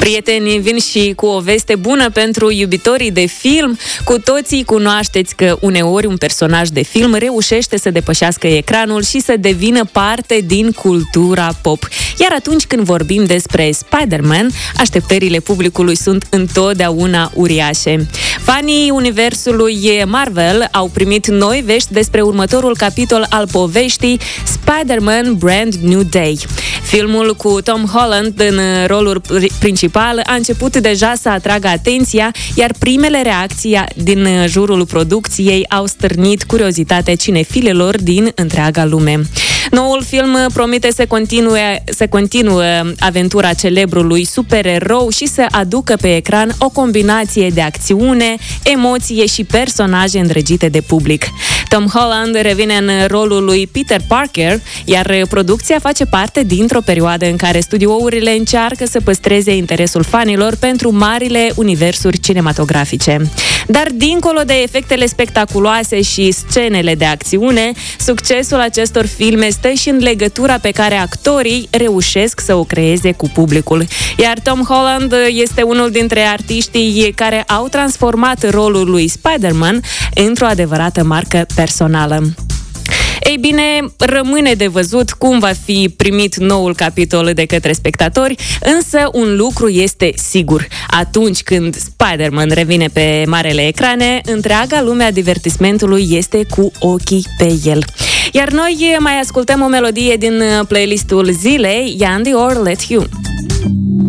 Prieteni, vin și cu o veste bună pentru iubitorii de film. Cu toții cunoașteți că uneori un personaj de film reușește să depășească ecranul și să devină parte din cultura pop. Iar atunci când vorbim despre Spider-Man, așteptările publicului sunt întotdeauna uriașe. Fanii universului Marvel au primit noi vești despre următorul capitol al poveștii Spider-Man Brand New Day. Filmul cu Tom Holland în rolul principal a început deja să atragă atenția, iar primele reacții din jurul producției au stârnit curiozitatea cinefilelor din întreaga lume. Noul film promite să continue aventura celebrului supererou și să aducă pe ecran o combinație de acțiune, emoție și personaje îndrăgite de public. Tom Holland revine în rolul lui Peter Parker, iar producția face parte dintr-o perioadă în care studiourile încearcă să păstreze interesul fanilor pentru marile universuri cinematografice. Dar dincolo de efectele spectaculoase și scenele de acțiune, succesul acestor filme stă și în legătura pe care actorii reușesc să o creeze cu publicul. Iar Tom Holland este unul dintre artiștii care au transformat rolul lui Spider-Man într-o adevărată marcă personală. Ei bine, rămâne de văzut cum va fi primit noul capitol de către spectatori, însă un lucru este sigur. Atunci când Spider-Man revine pe marele ecrane, întreaga lume a divertismentului este cu ochii pe el. Iar noi mai ascultăm o melodie din playlistul zilei, Yandy or Let You.